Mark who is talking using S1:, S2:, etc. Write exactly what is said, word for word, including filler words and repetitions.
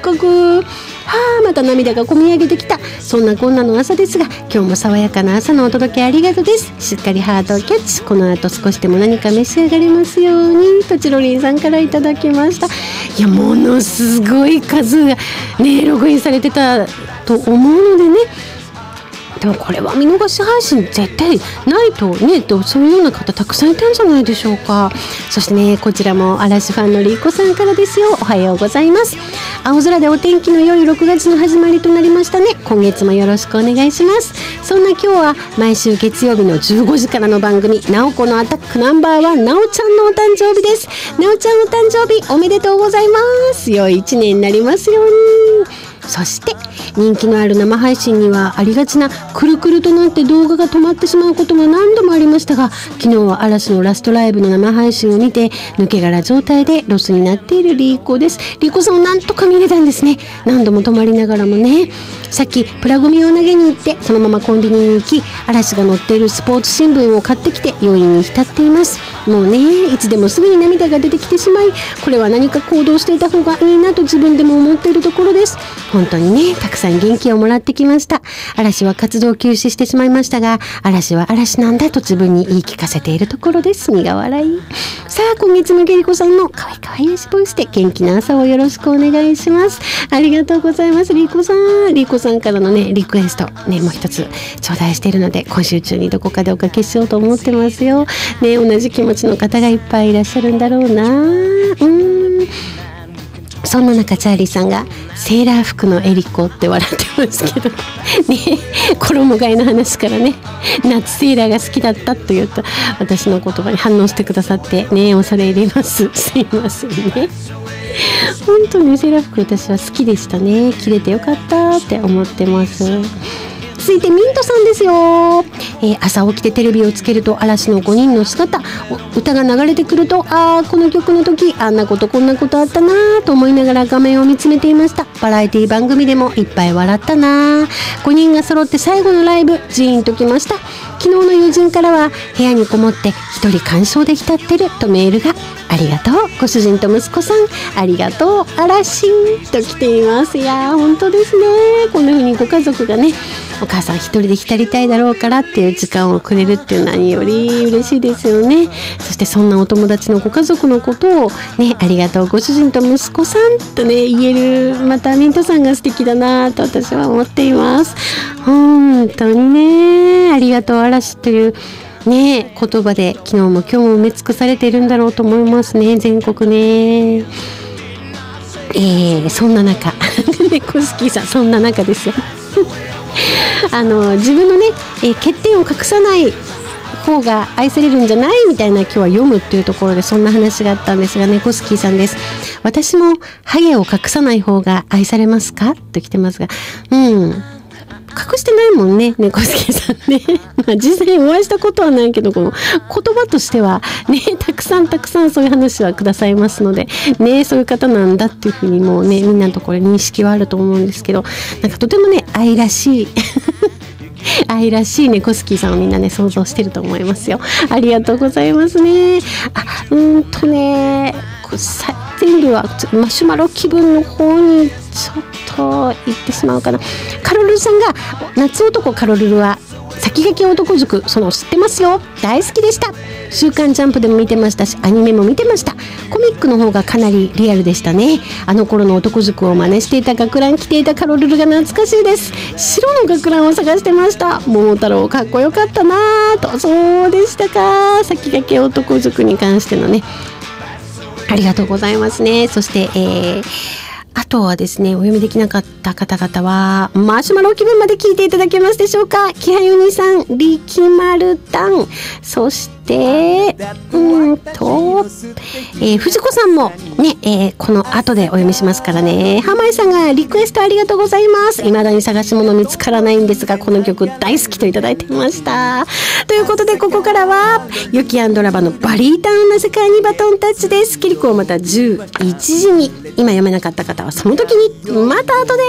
S1: 覚。はあ、また涙がこみ上げてきた。そんなこんなの朝ですが、今日も爽やかな朝のお届けありがとうです。しっかりハートをキャッチ。この後少しでも何か召し上がれますように。とちろりんさんからいただきました。いや、ものすごい数がねログインされてたと思うのでね、でもこれは見逃し配信絶対ないとね、とそういうような方たくさんいたんじゃないでしょうか。そしてね、こちらも嵐ファンのリーコさんからですよ。おはようございます。青空でお天気の良いろくがつの始まりとなりましたね。今月もよろしくお願いします。そんな今日は毎週月曜日のじゅうごじからの番組、なおこのアタックナンバーワン、なおちゃんのお誕生日です。なおちゃんお誕生日おめでとうございます。良い一年になりますように。そして人気のある生配信にはありがちなくるくるとなって動画が止まってしまうことが何度もありましたが、昨日は嵐のラストライブの生配信を見て抜け殻状態でロスになっているリーコです。リーコさんをなんとか見れたんですね。何度も止まりながらもね。さっきプラゴミを投げに行ってそのままコンビニに行き、嵐が載っているスポーツ新聞を買ってきて余韻に浸っています。もうね、いつでもすぐに涙が出てきてしまい、これは何か行動していた方がいいなと自分でも思っているところです。本当にね、たくさん元気をもらってきました。嵐は活動休止してしまいましたが、嵐は嵐なんだと自分に言い聞かせているところです。苦笑い。さあ、今月もゲリコさんのかわいかわいいボイスで元気な朝をよろしくお願いします。ありがとうございます。リーコさん、リーコさんからのねリクエストね、もう一つ頂戴しているので、今週中にどこかでおかけしようと思ってますよね。同じ気持ちの方がいっぱいいらっしゃるんだろうな。うーん、そんな中チャーリーさんがセーラー服のエリコって笑ってますけどね、衣替えの話からね、夏セーラーが好きだったと言った私の言葉に反応してくださってね、恐れ入れます。すいませんね。本当にセーラー服私は好きでしたね。着れてよかったって思ってます。続いてミントさんですよ。えー、朝起きてテレビをつけると嵐のごにんの姿、歌が流れてくると、あーこの曲の時あんなことこんなことあったなと思いながら画面を見つめていました。バラエティ番組でもいっぱい笑ったな。ごにんが揃って最後のライブジーンときました。昨日の友人からは部屋にこもって一人鑑賞で浸ってるとメールが。ありがとうご主人と息子さん、ありがとう嵐と来ています。いやー本当ですね。こんな風にご家族がね、お母さん一人で浸りたいだろうからっていう時間をくれるっていう何より嬉しいですよね。そしてそんなお友達のご家族のことをね、ありがとうご主人と息子さんとね言える、またミントさんが素敵だなと私は思っています。本当にね、ありがとう嵐というね言葉で昨日も今日も埋め尽くされているんだろうと思いますね、全国ね。えー、そんな中ね、コスキーさんそんな中ですよあの自分のね、えー、欠点を隠さない方が愛されるんじゃないみたいな、今日は読むっていうところでそんな話があったんですがね、コスキーさんです。私もハゲを隠さない方が愛されますかと来てますが、うん隠してないもんね、猫好きさんね。まあ実際にお会いしたことはないけど、この言葉としてはね、たくさんたくさんそういう話はくださいますので、ね、そういう方なんだっていうふうにもうね、みんなのところ認識はあると思うんですけど、なんかとてもね、愛らしい。愛らしい猫スキーさんをみんなね想像してると思いますよ。ありがとうございますね。あ、うーんとね、こうさ全部はマシュマロ気分の方にちょっと行ってしまうかな。カロルさんが夏男カロルルは先駆け男塾、その知ってますよ、大好きでした。週刊ジャンプでも見てましたし、アニメも見てました。コミックの方がかなりリアルでしたね。あの頃の男塾を真似していた学ラン着ていたカロルルが懐かしいです。白の学ランを探してました。桃太郎かっこよかったなと。そうでしたか。先駆け男塾に関してのね、ありがとうございますね。そして、えーあとはですね、お読みできなかった方々はマシュマロ気分まで聞いていただけますでしょうか。きはゆみさん、りきまるたん、そしてうんと、えー、藤子さんもね、えー、この後でお読みしますからね。浜井さんがリクエストありがとうございます。未だに探し物見つからないんですが、この曲大好きといただいていました。ということで、ここからはユキ&ラバのバリータウンの世界にバトンタッチです。キリコをまたじゅういちじに、今読めなかった方はその時に、また後で